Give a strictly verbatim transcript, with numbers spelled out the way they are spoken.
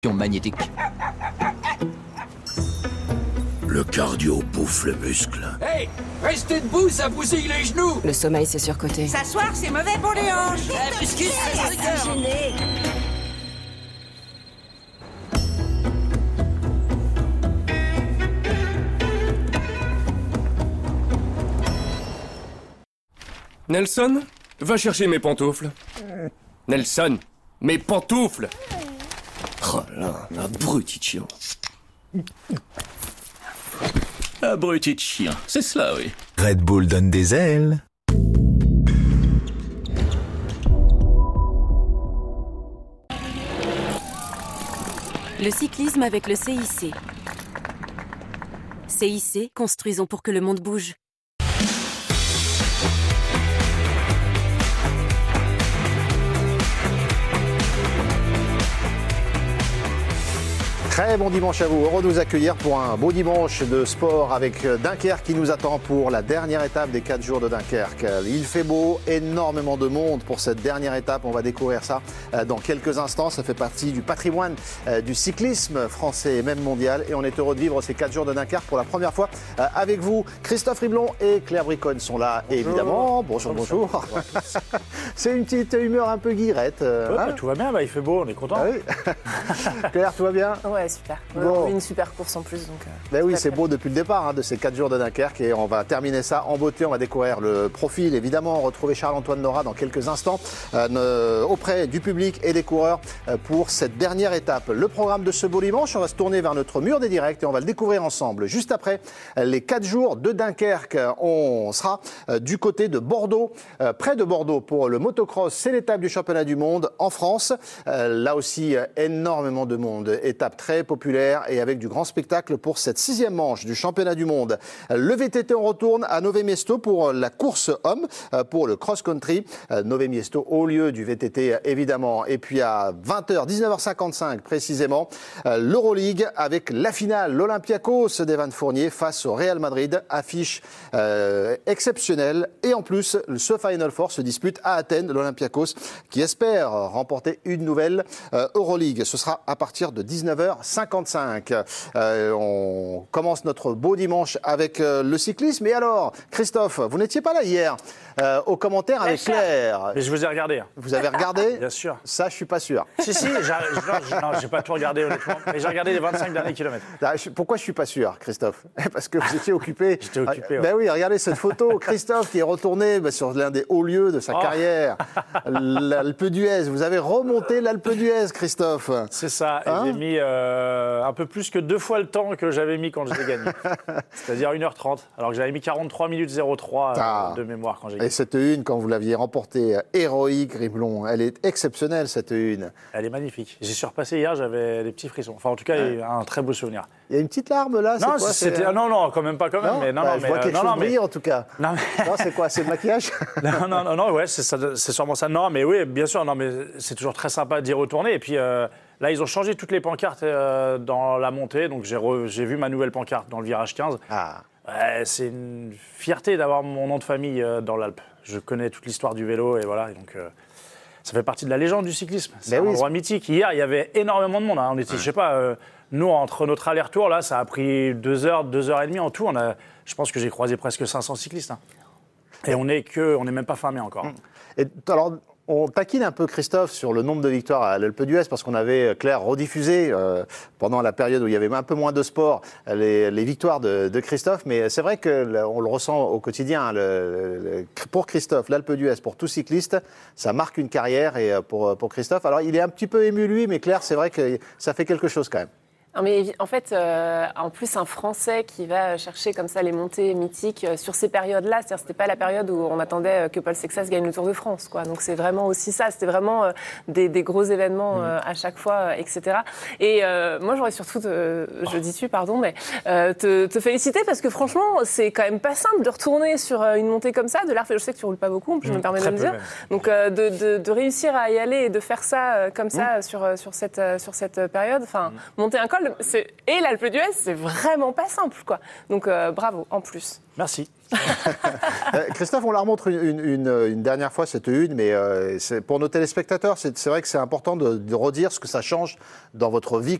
magnétique. Le cardio bouffe le muscle. Hey, restez debout, ça bousille les genoux. Le sommeil, c'est surcoté. S'asseoir, c'est mauvais pour les hanches. Eh, puisqu'il s'est gêné. Nelson, va chercher mes pantoufles. Nelson, mes pantoufles. Oh là, abruti de chien. Abruti de chien, c'est cela, oui. Red Bull donne des ailes. Le cyclisme avec le C I C. C I C, construisons pour que le monde bouge. Très bon dimanche à vous, heureux de vous accueillir pour un beau dimanche de sport avec Dunkerque qui nous attend pour la dernière étape des quatre jours de Dunkerque. Il fait beau, énormément de monde pour cette dernière étape, on va découvrir ça dans quelques instants. Ça fait partie du patrimoine du cyclisme français et même mondial et on est heureux de vivre ces quatre jours de Dunkerque pour la première fois avec vous. Christophe Riblon et Claire Briconne sont là bonjour. Évidemment. Bonjour, bonjour. bonjour. C'est une petite humeur un peu guirette. Ouais, hein bah, tout va bien, bah, il fait beau, on est content. Ah oui. Claire, tout va bien? Ouais, super. Ouais, bon. On fait une super course en plus. Donc, euh, ben oui, c'est beau depuis le départ hein, de ces quatre jours de Dunkerque et on va terminer ça en beauté. On va découvrir le profil, évidemment, retrouver Charles-Antoine Nora dans quelques instants euh, auprès du public et des coureurs euh, pour cette dernière étape. Le programme de ce beau dimanche, on va se tourner vers notre mur des directs et on va le découvrir ensemble. Juste après les quatre jours de Dunkerque, on sera euh, du côté de Bordeaux, euh, près de Bordeaux pour le motocross. C'est l'étape du championnat du monde en France. Euh, là aussi, euh, énormément de monde. Étape très populaire et avec du grand spectacle pour cette sixième manche du championnat du monde. Le V T T, on retourne à Nové Miesto pour la course homme, pour le cross-country. Nové Miesto au lieu du V T T, évidemment. Et puis à vingt heures, dix-neuf heures cinquante-cinq précisément, l'Euroleague avec la finale, l'Olympiakos d'Evan Fournier face au Real Madrid. Affiche euh, exceptionnelle. Et en plus, ce Final Four se dispute à Athènes, l'Olympiakos qui espère remporter une nouvelle euh, Euroleague. Ce sera à partir de dix-neuf heures cinquante-cinq. Euh, on commence notre beau dimanche avec euh, le cyclisme. Et alors, Christophe, vous n'étiez pas là hier euh, aux commentaires avec Claire. Mais je vous ai regardé. Vous avez regardé? Bien sûr. Ça, je suis pas sûr. Si, si, j'ai pas tout regardé honnêtement, mais j'ai regardé les vingt-cinq derniers kilomètres. Pourquoi je suis pas sûr, Christophe? Parce que vous étiez occupé. J'étais occupé. Ouais. Ben oui, regardez cette photo. Christophe qui est retourné ben, sur l'un des hauts lieux de sa oh. carrière, l'Alpe d'Huez. Vous avez remonté l'Alpe d'Huez, Christophe. C'est ça. Hein? J'ai mis euh, un peu plus que deux fois le temps que j'avais mis quand je l'ai gagné. C'est-à-dire une heure trente. Alors que j'avais mis quarante-trois minutes zéro trois ah. euh, de mémoire quand j'ai gagné. Et cette une, quand vous l'aviez remportée, héroïque, Riblon, elle est exceptionnelle, cette une. Elle est magnifique. J'ai surpassé hier, j'avais des petits frissons. Enfin, en tout cas, ouais. il y a un très beau souvenir. Il y a une petite larme là, non, c'est quoi c'était... c'est... non, non, quand même pas quand même. Non, mais non, bah, non, je mais, vois euh, quelque non, chose non, briller mais... en tout cas. Non, mais... non c'est quoi, c'est le maquillage? Non, non, non, non, ouais, c'est, ça, c'est sûrement ça. Non, mais oui, bien sûr, non, mais c'est toujours très sympa d'y retourner. Et puis euh, là, ils ont changé toutes les pancartes euh, dans la montée, donc j'ai, re... j'ai vu ma nouvelle pancarte dans le virage quinze. Ah. Ouais, c'est une fierté d'avoir mon nom de famille euh, dans l'Alpe. Je connais toute l'histoire du vélo et voilà, et donc euh, ça fait partie de la légende du cyclisme. C'est ben un oui, endroit c'est... mythique. Hier, il y avait énormément de monde. Hein. On était, ouais. je sais pas, euh, nous entre notre aller-retour là, ça a pris deux heures, deux heures et demie en tout. On a, je pense que j'ai croisé presque cinq cents cyclistes. Hein. Et on est que, on n'est même pas fermé encore. Et alors. On taquine un peu Christophe sur le nombre de victoires à l'Alpe d'Huez parce qu'on avait, Claire, rediffusé euh, pendant la période où il y avait un peu moins de sport les, les victoires de, de Christophe. Mais c'est vrai qu'on le ressent au quotidien. Hein, le, le, pour Christophe, l'Alpe d'Huez, pour tout cycliste, ça marque une carrière et pour, pour Christophe. Alors il est un petit peu ému lui, mais Claire, c'est vrai que ça fait quelque chose quand même. Non mais en fait, euh, en plus un Français qui va chercher comme ça les montées mythiques euh, sur ces périodes-là, c'est-à-dire c'était pas la période où on attendait que Paul Sexas gagne le Tour de France, quoi. Donc c'est vraiment aussi ça, c'était vraiment euh, des, des gros événements euh, à chaque fois, euh, et cetera. Et euh, moi j'aurais surtout, te, je dis tu, pardon, mais euh, te, te féliciter parce que franchement c'est quand même pas simple de retourner sur une montée comme ça, de l'Arfe. Je sais que tu roules pas beaucoup, je mmh, me permets de le dire. Même. Donc euh, de, de, de réussir à y aller et de faire ça euh, comme ça mmh. sur sur cette sur cette période, enfin mmh. monter un col. le- c'est- et l'Alpe d'Huez, c'est vraiment pas simple, quoi. Donc euh, bravo, en plus. Merci. Euh, Christophe, on la remontre une, une- une- une dernière fois, cette une, mais euh, c'est- pour nos téléspectateurs, c'est c'est vrai que c'est important de, de redire ce que ça change dans votre vie